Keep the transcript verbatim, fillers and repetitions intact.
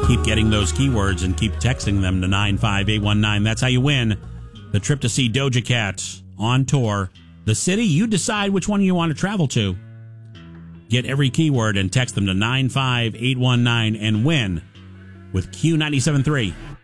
Keep getting those keywords and keep texting them to nine five eight one nine. That's how you win the trip to see Doja Cat on tour. The city, you decide which one you want to travel to. Get every keyword and text them to nine five eight one nine and win with Q ninety-seven point three.